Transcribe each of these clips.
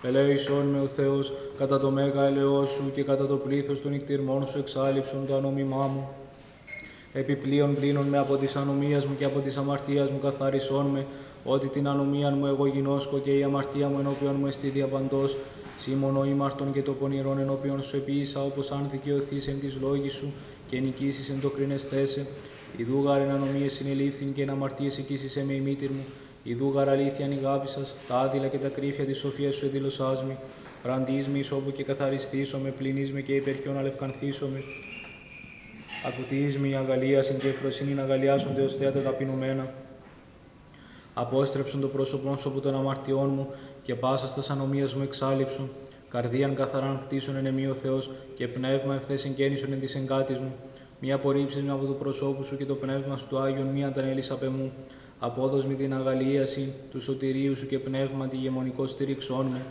Ελέησον με ο Θεός, κατά το μέγα ελαιός σου και κατά το πλήθος των νικτυρμών σου εξάλληψον το ανομιμά μου. Επιπλέον πλύνον με από της ανομίας μου και από της αμαρτίας μου καθάρισόν με, ότι την ανομία μου εγώ γινώσκω και η αμαρτία μου ενώπιον μου εστί διαπαντός. Σήμωνο ημαρτών και το πονηρών ενώπιον σου επίησα, όπως αν δικαιωθείς εν της λόγης σου και νικήσεις εν το κρίνεσθέσαι. Ιδού γάρ εν ανομίες συνελήφθην και εν αμαρτίες εκείσισε με η μήτηρ μου. Ιδού γάρ αλήθειαν ηγάπησας, τα άδειλα και τα κρύφια της σοφίας σου εδήλωσάς μη. Ραντείς με εις όπου και καθαριστήσω με, πλυνείς με και υπερχιόν αλευκανθήσω με. Ακουτείς μη αγαλίασιν και ευφροσύνην αγαλιάσονται ως θέατα ταπεινωμένα. Απόστρεψον το πρόσωπόν σου από των αμαρτιών μου και πάσας τας ανομίας μου εξάλληψον. Καρδίαν καθαράν κτίσον εν εμεί ο Θεός και πνεύμα ευθέσιν γέννησον εν της εγκάτης μου. Μη απορρίψεις με από το προσώπου σου και το πνεύμα σου του Άγιον μη αντανέλεις απ' εμού. Απόδος μη την αγαλίαση του σωτηρίου σου και πνεύμα τη γεμονικό στηρίξόν με.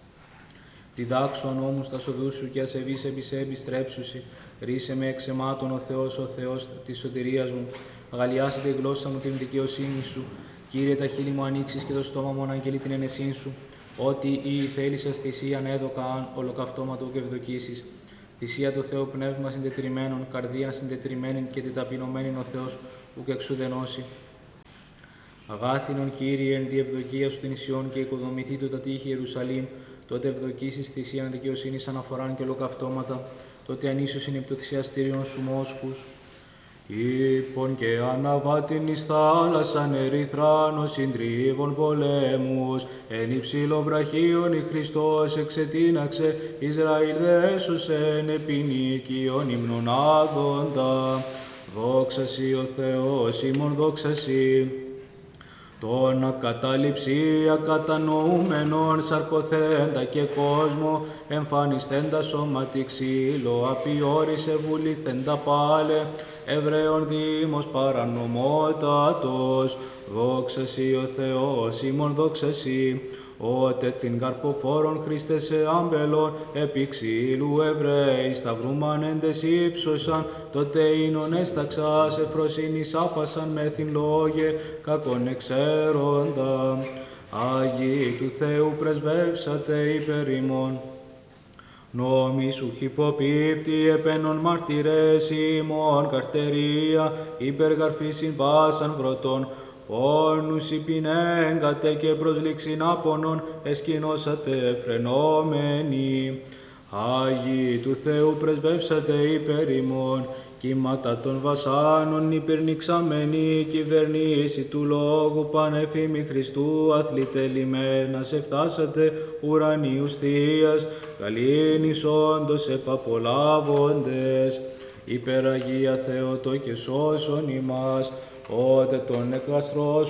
Διδάξω νόμους τα σοδούς σου και ασεβείς επί σε επιστρέψουσι. Ρίσε με εξ αιμάτων ο Θεός της σωτηρίας μου. Αγαλιάσετε η γλώσσα μου την δικαιοσύνη σου. Κύριε, τα χείλη μου ανοίξεις και το στόμα μου αναγγελεί την ενεσήν σου. Ότι η θέλησας θυσίαν έδωκαν ολοκαυτώματο και ευδοκίσεις. Θυσία το Θεό πνεύμα συντετριμένων, καρδία συντετριμένην και τεταπεινωμένην ο Θεός ουκ εξουδενώσει. Αγάθινον Κύριε, εν διευδοκία σου την Ισιών και οικοδομηθεί το τα τείχη Ιερουσαλήμ, τότε ευδοκίσεις θυσίαν δικαιοσύνης αναφοράν και ολοκαυτώματα, τότε ανίσωσιν επί το θυσιαστήριον σου μόσχους. Ήπων και αναβάτην εις θάλασσαν ερυθράνος συντρίβων πολέμους, εν υψηλό βραχίον η Χριστός εξετίναξε, Ισραήλ δέσωσεν επινίκιον ύμνον άδοντα. Δόξα σοι ο Θεός ημών, δόξα σοι. Τον ακατάληψη ακατανοούμενον σαρκοθέντα και κόσμο, εμφανισθέντα σώματι ξύλο, απειόρισε βουληθέντα πάλε, Εβραίων Δήμος παρανομότατος. Δόξα σοι ο Θεός ημών, δόξα σοι. Ότε την καρποφόρον Χριστέ σε άμπελον, επί ξύλου Εβραίοι σταυρούμανέντες ύψωσαν, τότε ίνον έσταξας ευφροσύνης άπασαν μέθην λόγε, κακόν εξέροντα. Άγιοι του Θεού πρεσβεύσατε υπέρ ημών. Νόμοι σου χυποπίπτει επένων μαρτυρές ημών, καρτερία υπεργαρφήσιν πάσαν βρωτών, πόνους υπηνέγκατε και προσλήξιν άπονον εσκηνώσατε φρενόμενοι. Άγιοι του Θεού πρεσβεύσατε υπέρ ημών, κύματα των βασάνων υπερνιξαμένη κυβερνήση του λόγου πανεφήμη Χριστού αθλητελημένας εφτάσατε ουρανίους θείας, γαλήνης όντως επαπολάβοντες. Υπεραγία Θεότο και σώσον ημάς, ότε τον εκαστρός